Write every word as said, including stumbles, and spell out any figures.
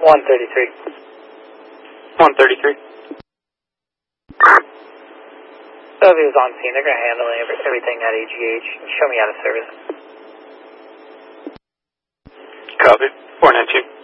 one thirty-three. one thirty-three. Dovey is on scene. They're going to handle every, everything at A G H. Show me out of service. Copy. four nineteen.